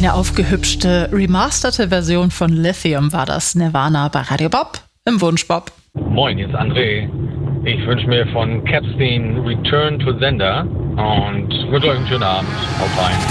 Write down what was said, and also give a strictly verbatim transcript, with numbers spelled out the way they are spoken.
Eine aufgehübschte, remasterte Version von Lithium war das. Nirvana bei Radio Bob im Wunschbob. Moin, jetzt André. Ich wünsche mir von Capstein Return to Sender und wünsche euch einen schönen Abend. Auf rein.